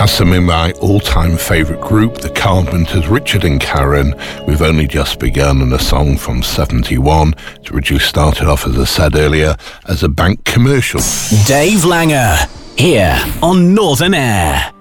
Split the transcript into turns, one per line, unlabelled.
has some in my all-time favourite group, the Carpenters, Richard and Karen. We've only just begun, and a song from 71. It's Reduced started off, as I said earlier, as a bank commercial.
Dave Langer, here on Northern Air.